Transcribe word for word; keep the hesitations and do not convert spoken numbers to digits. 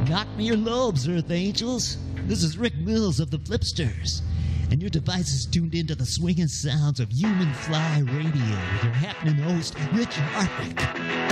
Knock me your lobes, Earth Angels. This is Rick Mills of the Flipsters, and your device is tuned into the swinging sounds of Human Fly Radio with your happening host, Rich Hartwick.